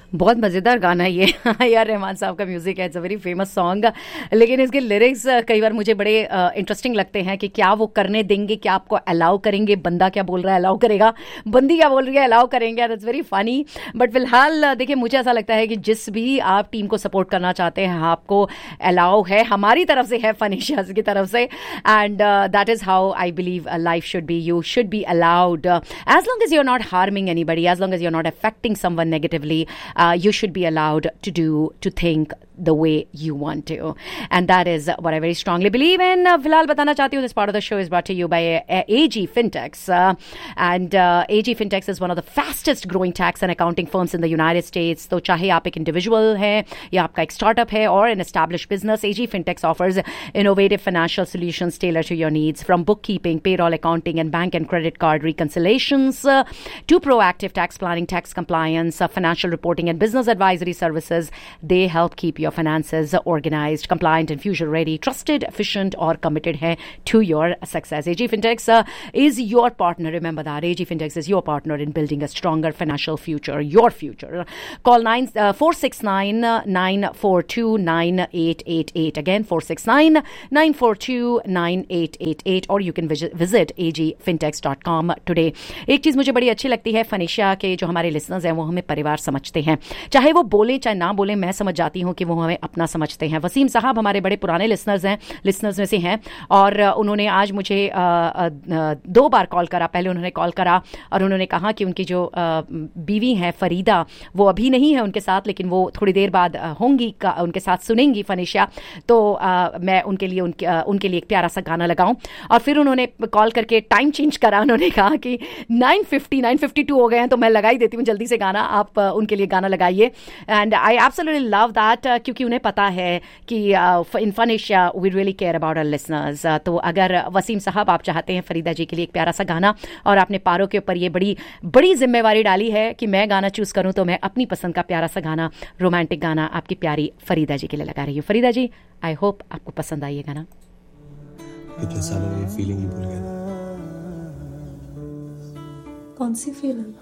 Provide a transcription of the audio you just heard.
बहुत मज़ेदार गाना है ये यार रहमान साहब का म्यूज़िक है, it's a very famous song. लेकिन इसके लिरिक्स कई बार मुझे बड़े इंटरेस्टिंग लगते हैं कि क्या वो करने देंगे, क्या आपको अलाउ करेंगे, बंदा क्या बोल रहा है अलाउ करेगा, बंदी क्या बोल रही है अलाउ करेंगे। That's very funny. बट फिलहाल देखिए, मुझे ऐसा लगता है कि जिस भी आप टीम को सपोर्ट करना चाहते हैं आपको अलाउ है, हमारी तरफ से है, फनीशियाज की तरफ से। And that is how I believe life should be. You should be allowed as long as you're not harming anybody, as long as you're not affecting someone negatively, you should be allowed to think the way you want to, and that is what I very strongly believe in. फिलहाल बताना चाहती हूँ, this part of the show is brought to you by AG Fintechs, and AG Fintechs is one of the fastest growing tax and accounting firms in the United States. तो चाहे आप एक individual हैं या आपका एक startup है or an established business, AG Fintechs offers innovative financial solutions tailored to your needs, from bookkeeping, payroll, accounting, and bank and credit card reconciliations to proactive tax planning, tax compliance, financial reporting, and business advisory services. They help keep your finances organized, compliant, and future ready, trusted, efficient, or committed hai to your success. AG Fintechs is your partner. Remember that AG Fintechs is your partner in building a stronger financial future, your future. Call 469-942-9888. Again, 469-942-9888, or you can visit agfintechs.com today. एक चीज़ मुझे बड़ी अच्छी लगती है, फनीशिया के जो हमारे listeners हैं वो हमें परिवार समझते हैं, चाहे वो बोले चाहे ना बोले, मैं समझ जाती हूँ कि वो हमें अपना समझते हैं। वसीम साहब हमारे बड़े पुराने लिसनर्स में से हैं, और उन्होंने आज मुझे 2 बार कॉल करा। पहले उन्होंने कॉल करा और उन्होंने कहा कि उनकी जो बीवी हैं फरीदा, वो अभी नहीं है उनके साथ, लेकिन वो थोड़ी देर बाद होंगी, उनके साथ सुनेंगी फनीशिया, तो मैं उनके लिए एक प्यारा सा गाना लगाऊं। और फिर उन्होंने कॉल करके टाइम चेंज करा, उन्होंने कहा कि 9:52 हो गए हैं, तो मैं लगा ही देती हूँ जल्दी से गाना, आप उनके लिए गाना लगाइए। And I absolutely love that, क्योंकि उन्हें पता है कि इन फनीशिया we really care about our listeners. तो अगर वसीम साहब आप चाहते हैं फरीदा जी के लिए एक प्यारा सा गाना, और आपने पारों के ऊपर ये बड़ी बड़ी जिम्मेवारी डाली है कि मैं गाना चूज करूं, तो मैं अपनी पसंद का प्यारा सा गाना, रोमांटिक गाना आपकी प्यारी फरीदा जी के लिए लगा रही हूँ। फरीदा जी, आई होप आपको पसंद आई ये गाना। इतने सालों में फीलिंग ही भूल गया। कौन सी फीलिंग?